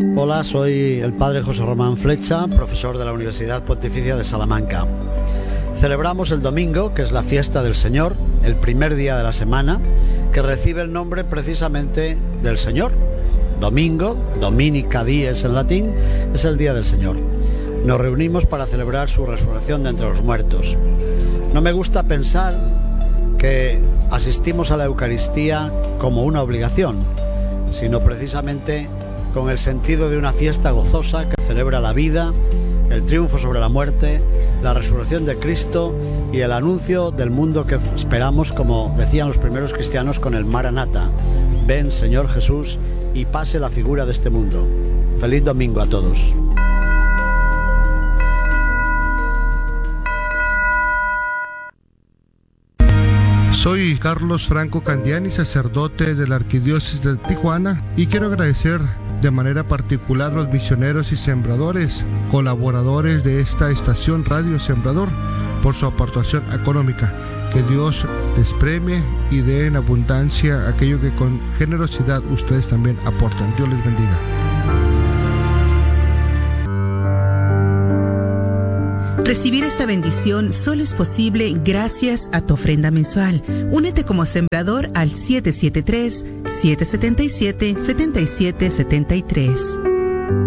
Hola, soy el padre José Román Flecha, profesor de la Universidad Pontificia de Salamanca. Celebramos el domingo, que es la fiesta del Señor, el primer día de la semana, que recibe el nombre precisamente del Señor. Domingo, Dominica Dies en latín, es el día del Señor. Nos reunimos para celebrar su resurrección de entre los muertos. No me gusta pensar que asistimos a la Eucaristía como una obligación, sino precisamente con el sentido de una fiesta gozosa que celebra la vida, el triunfo sobre la muerte, la resurrección de Cristo y el anuncio del mundo que esperamos, como decían los primeros cristianos con el Maranatha: ven, Señor Jesús, y pase la figura de este mundo. Feliz domingo a todos. Soy Carlos Franco Candiani, sacerdote de la Arquidiócesis de Tijuana, y quiero agradecer de manera particular a los misioneros y sembradores, colaboradores de esta estación Radio Sembrador, por su aportación económica. Que Dios les premie y dé en abundancia aquello que con generosidad ustedes también aportan. Dios les bendiga. Recibir esta bendición solo es posible gracias a tu ofrenda mensual. Únete como sembrador al 773-777-7773.